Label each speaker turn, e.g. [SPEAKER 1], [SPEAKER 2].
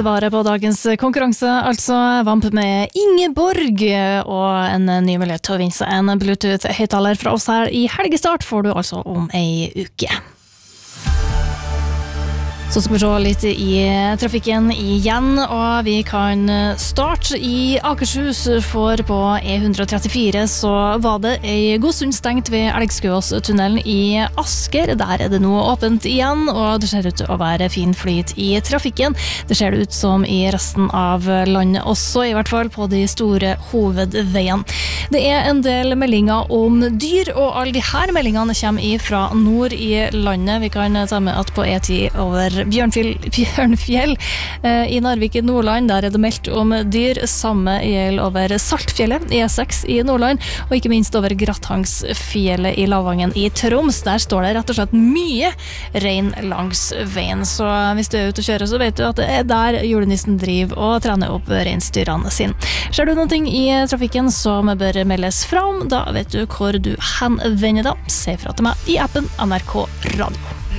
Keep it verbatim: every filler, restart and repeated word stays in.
[SPEAKER 1] svaret på dagens konkurranse, altså Vamp med Ingeborg, og en ny mulighet til å vinne seg en Bluetooth-høyttaler fra oss her i helgestart får du altså om ei uke. Så skal vi se litt i trafikken igjen, og vi kan starte i Akershus, for på E one thirty-four så var det ei god stund stengt ved Elgskøåstunnelen i Asker. Der er det nå åpent igjen, og det ser ut til å være fin flyt i trafikken. Det ser det ut som i resten av landet også, i hvert fall på de store hovedveiene. Det er en del meldinger om dyr, og alle de her meldingene kommer fra nord i landet. Vi kan ta med at på E ti over Bjørnfjell, Bjørnfjell eh, i Narvik i Nordland, der er det meldt om dyr. Samme gjelder over Saltfjellet, E six i Nordland, og ikke minst over Grattangsfjellet i Lavangen i Troms. Der står det rett og slett mye rein langs veien, så hvis du er ute og kjører, så vet du at det er der julenissen driver og trener opp reinsdyrene sine. Ser du noe i trafikken som bør meldes fra om, da vet du hvor du henvender deg. Se fra til meg i appen N R K Radio.